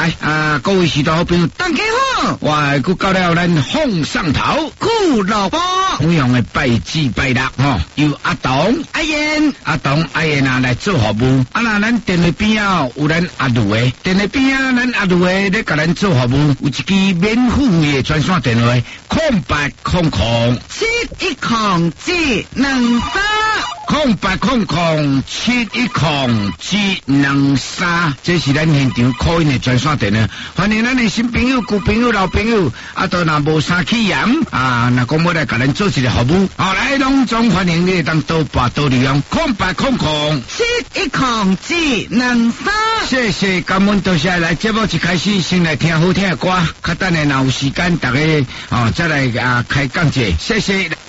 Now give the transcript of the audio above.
来各位许多好朋友， 大家好， 我又到了咱放上头顾老婆， 同样的拜祭拜六由阿董、 阿燕、 阿燕来做服务。那咱电话边有咱阿卢的，电话边咱阿卢的咧，甲咱做服务，有一支免付费的专线电话，0800710723，这是咱现场call in的专线电话。欢迎咱的新朋友、旧朋友、老朋友，都若无啥起嫌若讲要来甲咱做一个服务，来拢总欢迎你当多拨多利用 0800710723。 谢谢，感恩多谢。来节目一开始先来听好听的歌，较等下若有时间，大家再来开讲者，谢谢。